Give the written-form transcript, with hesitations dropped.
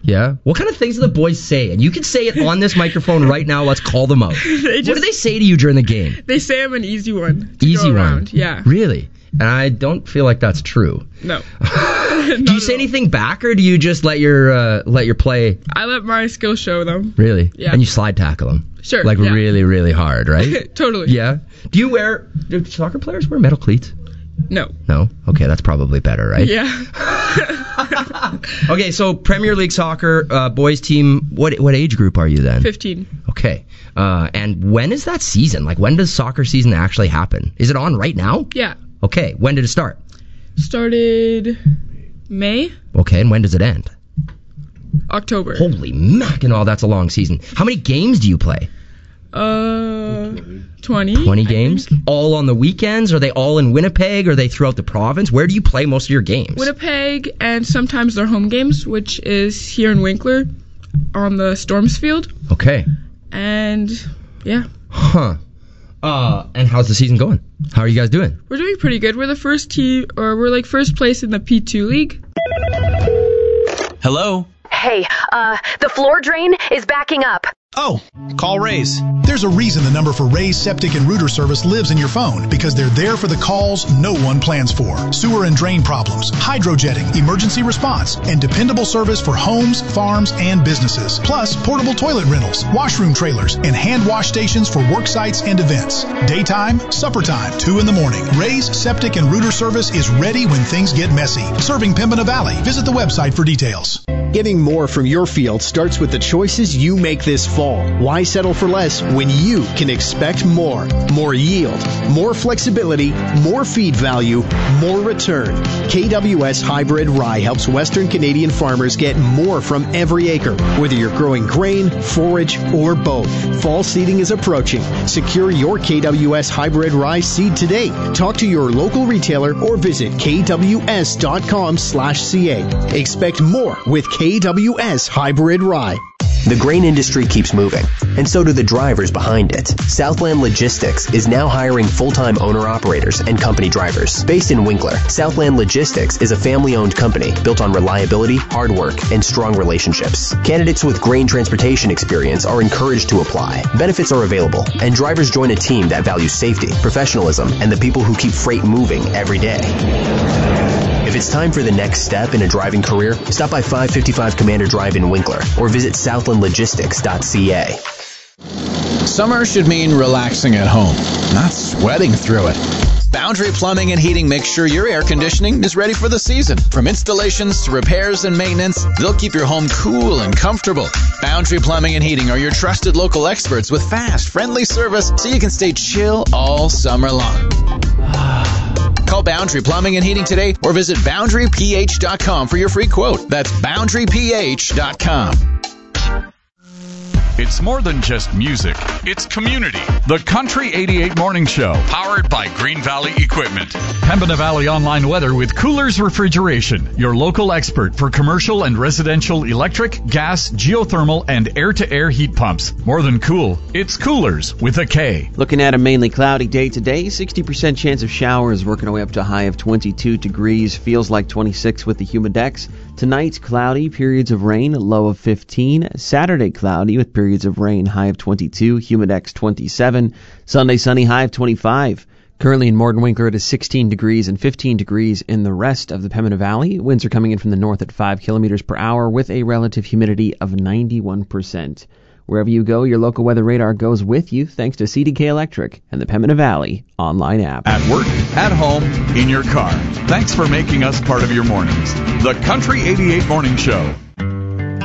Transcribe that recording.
Yeah? What kind of things do the boys say? And you can say it on this microphone right now. Let's call them out. What do they say to you during the game? They say I'm an easy one. Easy one? Yeah. Really? And I don't feel like that's true. No. Do you say anything back, or do you just let your play? I let my skill show them. Really? Yeah. And you slide tackle them? Sure. Like really, really hard, right? Totally. Yeah. Do soccer players wear metal cleats? No. No? Okay, that's probably better, right? Yeah. Okay, so Premier League soccer, boys team, what age group are you then? 15. Okay. And when is that season? Like, when does soccer season actually happen? Is it on right now? Yeah. Okay, when did it start? Started May. Okay, and when does it end? October. Holy mackinaw, that's a long season. How many games do you play? 20. 20 games? All on the weekends? Are they all in Winnipeg? Are they throughout the province? Where do you play most of your games? Winnipeg, and sometimes their home games, which is here in Winkler on the Storms field. Okay. And, yeah. Huh. And how's the season going? How are you guys doing? We're doing pretty good. We're the first team, or we're like first place in the P2 league. Hello? Hey, the floor drain is backing up. Oh, call Rays. There's a reason the number for Rays Septic and Rooter Service lives in your phone, because they're there for the calls no one plans for. Sewer and drain problems, hydrojetting, emergency response, and dependable service for homes, farms, and businesses. Plus, portable toilet rentals, washroom trailers, and hand wash stations for work sites and events. Daytime, supper time, 2 in the morning. Rays Septic and Rooter Service is ready when things get messy. Serving Pembina Valley. Visit the website for details. Getting more from your field starts with the choices you make this fall. Why settle for less when you can expect more? More yield, more flexibility, more feed value, more return. KWS Hybrid Rye helps Western Canadian farmers get more from every acre, whether you're growing grain, forage, or both. Fall seeding is approaching. Secure your KWS Hybrid Rye seed today. Talk to your local retailer or visit kws.com/ca. Expect more with KWS Hybrid Rye. The grain industry keeps moving, and so do the drivers behind it. Southland Logistics is now hiring full-time owner-operators and company drivers. Based in Winkler, Southland Logistics is a family-owned company built on reliability, hard work, and strong relationships. Candidates with grain transportation experience are encouraged to apply. Benefits are available, and drivers join a team that values safety, professionalism, and the people who keep freight moving every day. If it's time for the next step in a driving career, stop by 555 Commander Drive in Winkler or visit southlandlogistics.ca. Summer should mean relaxing at home, not sweating through it. Boundary Plumbing and Heating makes sure your air conditioning is ready for the season. From installations to repairs and maintenance, they'll keep your home cool and comfortable. Boundary Plumbing and Heating are your trusted local experts with fast, friendly service so you can stay chill all summer long. Call Boundary Plumbing and Heating today or visit BoundaryPH.com for your free quote. That's BoundaryPH.com. It's more than just music. It's community. The Country 88 Morning Show, powered by Green Valley Equipment. Pembina Valley Online Weather with Coolers Refrigeration, your local expert for commercial and residential electric, gas, geothermal, and air-to-air heat pumps. More than cool, it's Coolers with a K. Looking at a mainly cloudy day today, 60% chance of showers, working our way up to a high of 22 degrees. Feels like 26 with the humidex. Tonight, cloudy, periods of rain, low of 15. Saturday, cloudy with periods of rain, high of 22, humidex 27. Sunday, sunny, high of 25. Currently in Morden Winkler, it is 16 degrees and 15 degrees in the rest of the Pembina Valley. Winds are coming in from the north at 5 kilometers per hour with a relative humidity of 91%. Wherever you go, your local weather radar goes with you thanks to CDK Electric and the Pembina Valley online app. At work, at home, in your car. Thanks for making us part of your mornings. The Country 88 Morning Show.